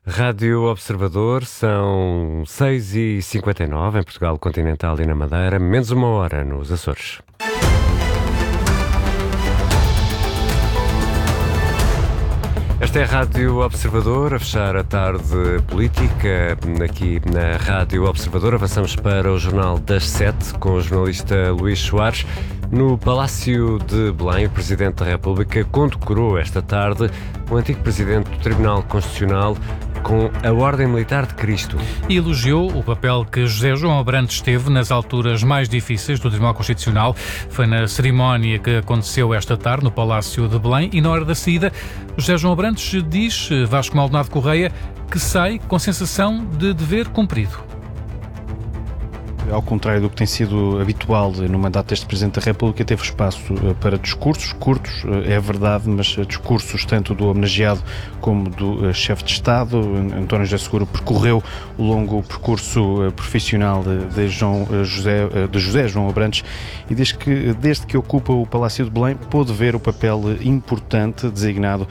Rádio Observador, são 6h59 em Portugal continental e na Madeira, menos uma hora nos Açores. Esta é a Rádio Observador, a fechar a tarde política. Aqui na Rádio Observador avançamos para o Jornal das 7 com o jornalista Luís Soares. No Palácio de Belém, o Presidente da República condecorou esta tarde o antigo Presidente do Tribunal Constitucional com a Ordem Militar de Cristo. E elogiou o papel que José João Abrantes teve nas alturas mais difíceis do Tribunal Constitucional. Foi na cerimónia que aconteceu esta tarde no Palácio de Belém e na hora da saída, José João Abrantes diz, Vasco Maldonado Correia, que sai com sensação de dever cumprido. Ao contrário do que tem sido habitual no mandato deste Presidente da República, teve espaço para discursos curtos, é verdade, mas discursos tanto do homenageado como do chefe de Estado. António José Seguro percorreu o longo percurso profissional de José João Abrantes e diz que, desde que ocupa o Palácio de Belém, pôde ver o papel importante designado,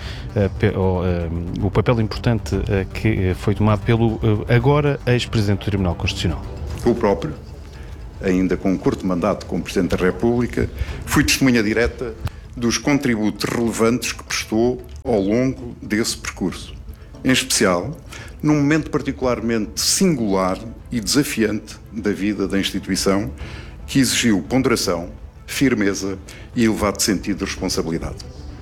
o papel importante que foi tomado pelo agora ex-Presidente do Tribunal Constitucional. Eu próprio, ainda com um curto mandato como Presidente da República, fui testemunha direta dos contributos relevantes que prestou ao longo desse percurso. Em especial, num momento particularmente singular e desafiante da vida da instituição, que exigiu ponderação, firmeza e elevado sentido de responsabilidade.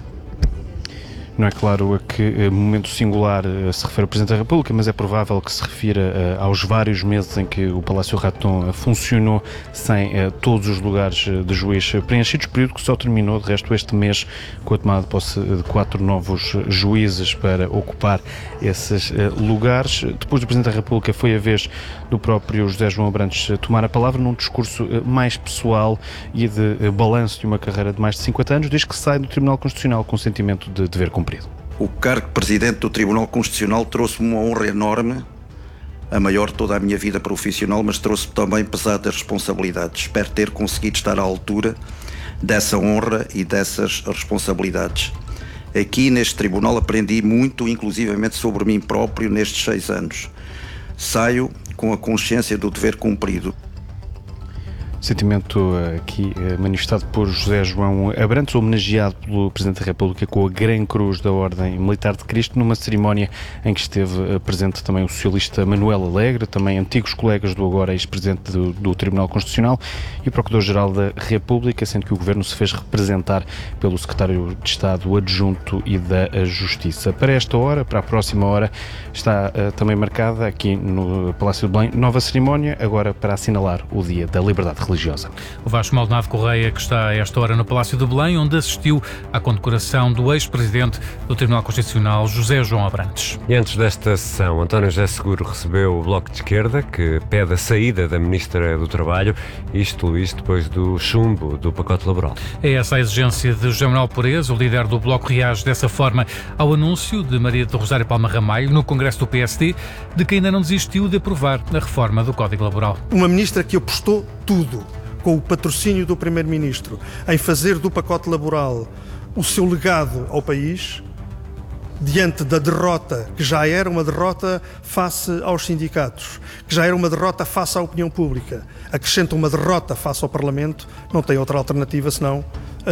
Não é claro a que momento singular se refere o Presidente da República, mas é provável que se refira aos vários meses em que o Palácio Raton funcionou sem todos os lugares de juiz preenchidos, período que só terminou, de resto, este mês, com a tomada de posse de 4 novos juízes para ocupar esses lugares. Depois do Presidente da República foi a vez do próprio José João Abrantes tomar a palavra num discurso mais pessoal e de balanço de uma carreira de mais de 50 anos, desde que sai do Tribunal Constitucional com o sentimento de dever cumprido. O cargo de Presidente do Tribunal Constitucional trouxe-me uma honra enorme, a maior de toda a minha vida profissional, mas trouxe-me também pesadas responsabilidades. Espero ter conseguido estar à altura dessa honra e dessas responsabilidades. Aqui neste tribunal aprendi muito, inclusivamente sobre mim próprio, nestes 6 anos. Saio com a consciência do dever cumprido. Sentimento aqui manifestado por José João Abrantes, homenageado pelo Presidente da República com a Gran Cruz da Ordem Militar de Cristo, numa cerimónia em que esteve presente também o socialista Manuel Alegre, também antigos colegas do agora ex-Presidente do Tribunal Constitucional e o Procurador-Geral da República, sendo que o Governo se fez representar pelo Secretário de Estado Adjunto e da Justiça. Para esta hora, para a próxima hora, está também marcada aqui no Palácio de Belém nova cerimónia, agora para assinalar o Dia da Liberdade Religiosa. O Vasco Maldonado Correia, que está a esta hora no Palácio de Belém, onde assistiu à condecoração do ex-presidente do Tribunal Constitucional, José João Abrantes. E antes desta sessão, António José Seguro recebeu o Bloco de Esquerda, que pede a saída da Ministra do Trabalho, isto, Luís, depois do chumbo do pacote laboral. É essa a exigência de José Manuel Purez. O líder do Bloco reage dessa forma ao anúncio de Maria do Rosário Palma Ramalho, no Congresso do PSD, de que ainda não desistiu de aprovar a reforma do Código Laboral. Uma ministra que apostou tudo, com o patrocínio do Primeiro-Ministro, em fazer do pacote laboral o seu legado ao país, diante da derrota, que já era uma derrota face aos sindicatos, que já era uma derrota face à opinião pública, acrescenta uma derrota face ao Parlamento, não tem outra alternativa senão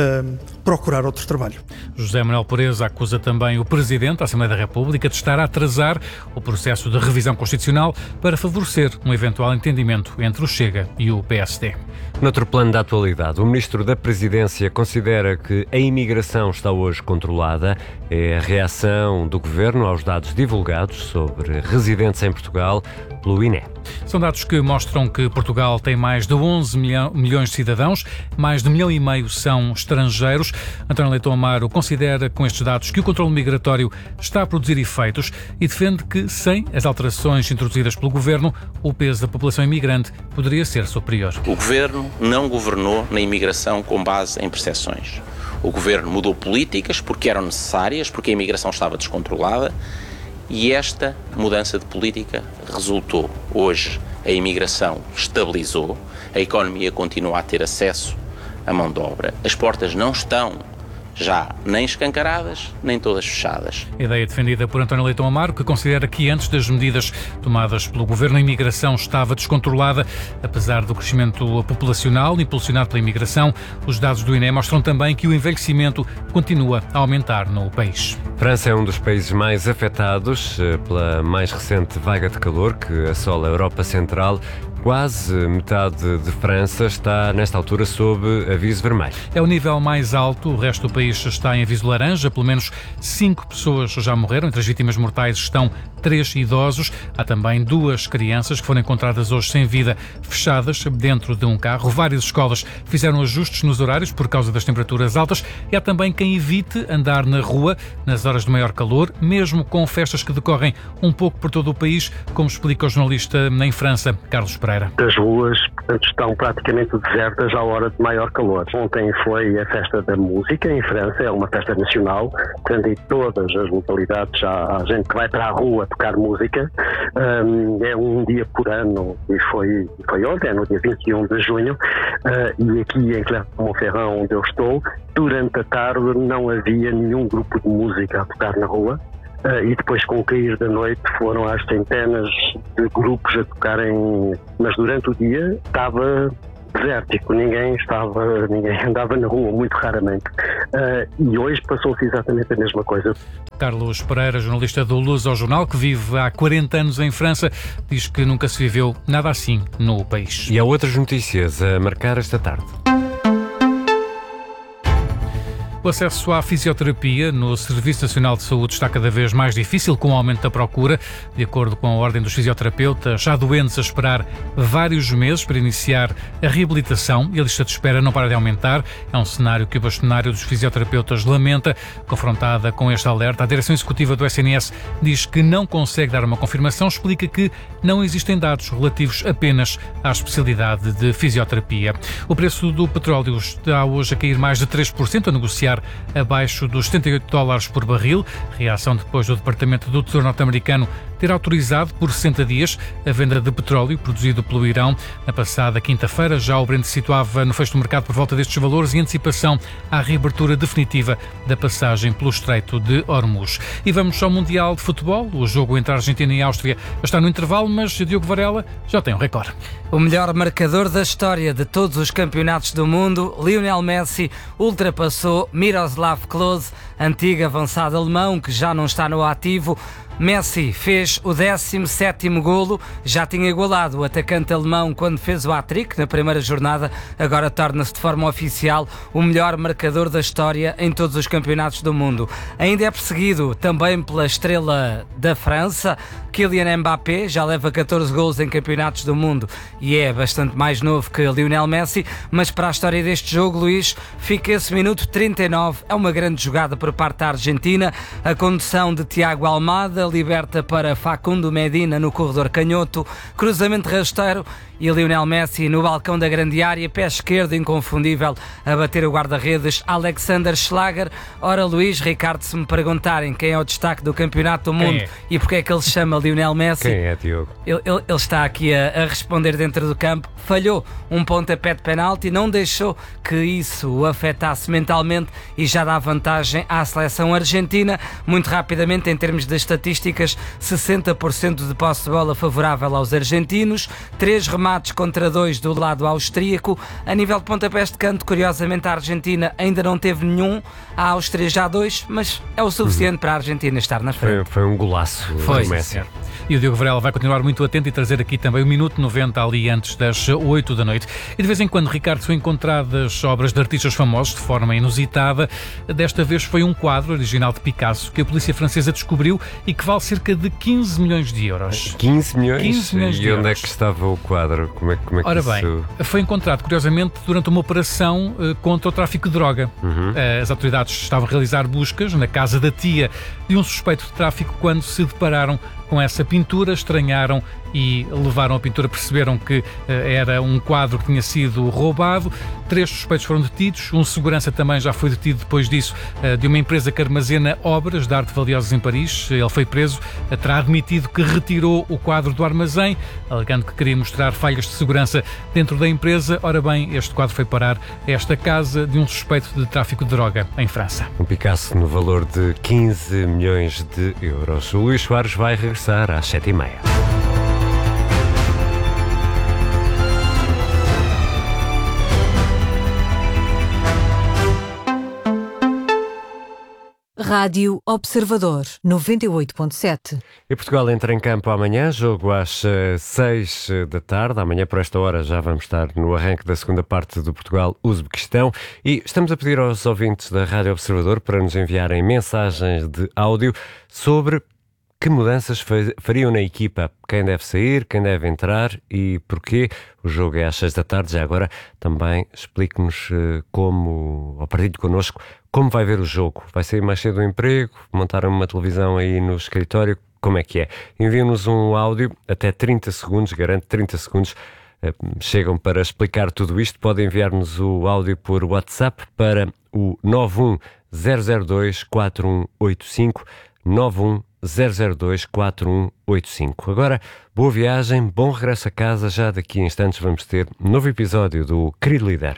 procurar outro trabalho. José Manuel Pureza acusa também o Presidente da Assembleia da República de estar a atrasar o processo de revisão constitucional para favorecer um eventual entendimento entre o Chega e o PSD. Noutro plano da atualidade, o Ministro da Presidência considera que a imigração está hoje controlada. É a reação do Governo aos dados divulgados sobre residentes em Portugal pelo INE. São dados que mostram que Portugal tem mais de 11 milhões de cidadãos, mais de 1,5 milhão são estrangeiros. António Leitão Amaro considera com estes dados que o controle migratório está a produzir efeitos e defende que, sem as alterações introduzidas pelo Governo, o peso da população imigrante poderia ser superior. O Governo não governou na imigração com base em percepções. O Governo mudou políticas porque eram necessárias, porque a imigração estava descontrolada, e esta mudança de política resultou. Hoje a imigração estabilizou, a economia continua a ter acesso à mão de obra, as portas não estão já nem escancaradas, nem todas fechadas. A ideia defendida por António Leitão Amaro, que considera que antes das medidas tomadas pelo Governo a imigração estava descontrolada, apesar do crescimento populacional impulsionado pela imigração. Os dados do INE mostram também que o envelhecimento continua a aumentar no país. França é um dos países mais afetados pela mais recente vaga de calor que assola a Europa Central. Quase metade de França está, nesta altura, sob aviso vermelho. É o nível mais alto, o resto do país está em aviso laranja. Pelo menos 5 pessoas já morreram. Entre as vítimas mortais estão 3 idosos. Há também 2 crianças que foram encontradas hoje sem vida, fechadas dentro de um carro. Várias escolas fizeram ajustes nos horários por causa das temperaturas altas. E há também quem evite andar na rua nas horas de maior calor, mesmo com festas que decorrem um pouco por todo o país, como explica o jornalista em França, Carlos Pereira. As ruas, portanto, estão praticamente desertas à hora de maior calor. Ontem foi a festa da música em França, é uma festa nacional, portanto, em todas as localidades há gente que vai para a rua tocar música. É um dia por ano e foi ontem, no dia 21 de junho, e aqui em Clermont-Ferrand, onde eu estou, durante a tarde não havia nenhum grupo de música a tocar na rua. E depois, com o cair da noite, foram às centenas de grupos a tocarem, mas durante o dia estava desértico, ninguém andava na rua, muito raramente. E hoje passou-se exatamente a mesma coisa. Carlos Pereira, jornalista do Luz ao Jornal, que vive há 40 anos em França, diz que nunca se viveu nada assim no país. E há outras notícias a marcar esta tarde. O acesso à fisioterapia no Serviço Nacional de Saúde está cada vez mais difícil com o aumento da procura. De acordo com a Ordem dos Fisioterapeutas, há doentes a esperar vários meses para iniciar a reabilitação e a lista de espera não para de aumentar. É um cenário que o bastonário dos fisioterapeutas lamenta. Confrontada com este alerta, a direção executiva do SNS diz que não consegue dar uma confirmação, explica que não existem dados relativos apenas à especialidade de fisioterapia. O preço do petróleo está hoje a cair mais de 3%, a negociar abaixo dos $78 por barril. Reação depois do Departamento do Tesouro norte-americano ter autorizado por 60 dias a venda de petróleo produzido pelo Irão. Na passada quinta-feira, já o Brent se situava no fecho do mercado por volta destes valores em antecipação à reabertura definitiva da passagem pelo Estreito de Hormuz. E vamos ao Mundial de Futebol. O jogo entre a Argentina e a Áustria está no intervalo, mas Diogo Varela já tem um recorde. O melhor marcador da história de todos os campeonatos do mundo, Lionel Messi, ultrapassou Miroslav Klose, antigo avançado alemão que já não está no ativo. Messi fez o 17º golo, já tinha igualado o atacante alemão quando fez o hat-trick na primeira jornada, agora torna-se de forma oficial o melhor marcador da história em todos os campeonatos do mundo. Ainda é perseguido também pela estrela da França, Kylian Mbappé, já leva 14 golos em campeonatos do mundo e é bastante mais novo que Lionel Messi, mas para a história deste jogo, Luís, fica esse minuto 39, é uma grande jogada por parte da Argentina, a condução de Thiago Almada, liberta para Facundo Medina no corredor canhoto, cruzamento rasteiro e Lionel Messi no balcão da grande área, pé esquerdo inconfundível a bater o guarda-redes Alexander Schlager. Ora, Luís, Ricardo, se me perguntarem quem é o destaque do campeonato do mundo e porque é que ele se chama Lionel Messi, quem é, Diogo? Ele está aqui a responder dentro do campo. Falhou um pontapé de penalti, não deixou que isso o afetasse mentalmente e já dá vantagem à seleção argentina. Muito rapidamente, em termos de estatísticas, 60% de posse de bola favorável aos argentinos, 3 remates contra 2 do lado austríaco. A nível de pontapés de canto, curiosamente, a Argentina ainda não teve nenhum, a Áustria já 2, mas é o suficiente para a Argentina estar na frente. Foi um golaço do Messi. E o Diogo Varela vai continuar muito atento e trazer aqui também o Minuto 90 ali antes das 8 da noite. E de vez em quando, Ricardo, são encontradas obras de artistas famosos de forma inusitada. Desta vez foi um quadro original de Picasso que a polícia francesa descobriu e que vale cerca de 15 milhões de euros. 15 milhões? 15 milhões de euros. E onde é euros. que estava o quadro? Como é Ora que bem, isso... foi encontrado, curiosamente, durante uma operação contra o tráfico de droga. As autoridades estavam a realizar buscas na casa da tia de um suspeito de tráfico quando se depararam com essa pintura, estranharam e levaram a pintura, perceberam que era um quadro que tinha sido roubado. 3 suspeitos foram detidos, um segurança também já foi detido depois disso, de uma empresa que armazena obras de arte valiosas em Paris. Ele foi preso, terá admitido que retirou o quadro do armazém, alegando que queria mostrar falhas de segurança dentro da empresa. Ora bem, este quadro foi parar a esta casa de um suspeito de tráfico de droga em França. Um Picasso no valor de 15 milhões de euros. O Luís Soares vai regressar às 7h30. Rádio Observador 98.7. E Portugal entra em campo amanhã, jogo às 6 da tarde. Amanhã, por esta hora, já vamos estar no arranque da segunda parte do Portugal-Uzbequistão. E estamos a pedir aos ouvintes da Rádio Observador para nos enviarem mensagens de áudio sobre que mudanças fariam na equipa. Quem deve sair, quem deve entrar e porquê. O jogo é às 6 da tarde. Já agora também explique-nos como, ou partilhe connosco, como vai ver o jogo. Vai sair mais cedo do emprego? Montaram uma televisão aí no escritório? Como é que é? Enviem-nos um áudio, até 30 segundos, garanto 30 segundos. Chegam para explicar tudo isto. Podem enviar-nos o áudio por WhatsApp para o 910024185 910024185. Agora, boa viagem, bom regresso a casa. Já daqui a instantes vamos ter um novo episódio do Querido Líder.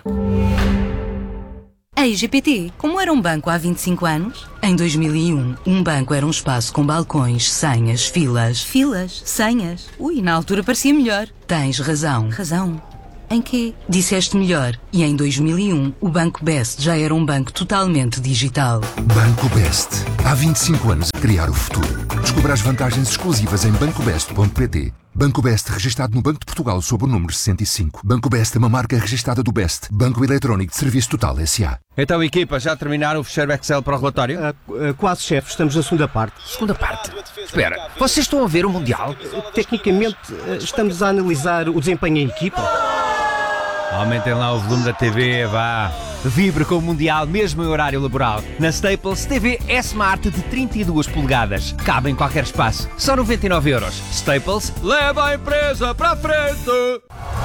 Ei, GPT, como era um banco há 25 anos? Em 2001, um banco era um espaço com balcões, senhas, filas. Filas? Senhas? Ui, na altura parecia melhor. Tens razão. Razão? Em quê? Disseste melhor. E em 2001, o Banco Best já era um banco totalmente digital. Banco Best. Há 25 anos a criar o futuro. Descubra as vantagens exclusivas em bancobest.pt. Banco Best, registado no Banco de Portugal sob o número 65. Banco Best é uma marca registada do Best. Banco Eletrónico de Serviço Total S.A. Então, equipa, já terminaram o fecheiro Excel para o relatório? Quase, chefe. Estamos na segunda parte. Segunda parte? Espera, vocês estão a ver o Mundial? Tecnicamente, estamos a analisar o desempenho em equipa. Aumentem lá o volume da TV, vá. Vibre com o Mundial, mesmo em horário laboral. Na Staples, TV S-Smart de 32 polegadas. Cabe em qualquer espaço. Só 99€. Staples, leva a empresa para a frente!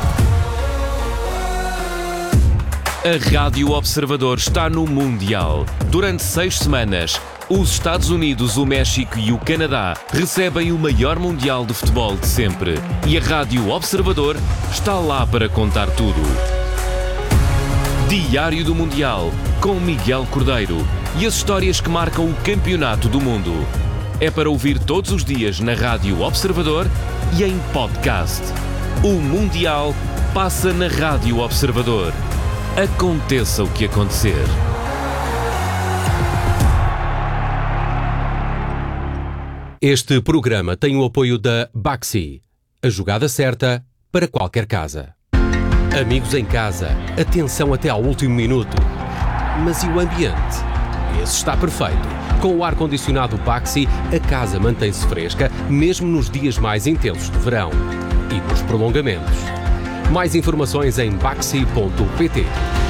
A Rádio Observador está no Mundial. Durante 6 semanas, os Estados Unidos, o México e o Canadá recebem o maior Mundial de futebol de sempre. E a Rádio Observador está lá para contar tudo. Diário do Mundial, com Miguel Cordeiro. E as histórias que marcam o campeonato do mundo. É para ouvir todos os dias na Rádio Observador e em podcast. O Mundial passa na Rádio Observador. Aconteça o que acontecer. Este programa tem o apoio da Baxi, a jogada certa para qualquer casa. Amigos em casa, atenção até ao último minuto. Mas e o ambiente? Esse está perfeito. Com o ar-condicionado Baxi, a casa mantém-se fresca, mesmo nos dias mais intensos de verão. E nos prolongamentos. Mais informações em baxi.pt.